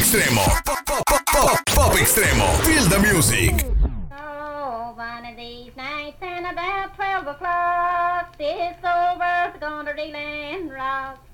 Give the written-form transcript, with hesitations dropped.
extremo. Pop extremo. Feel the music. Oh, one of these nights and about 12 o'clock, this old world's gonna reel and rock.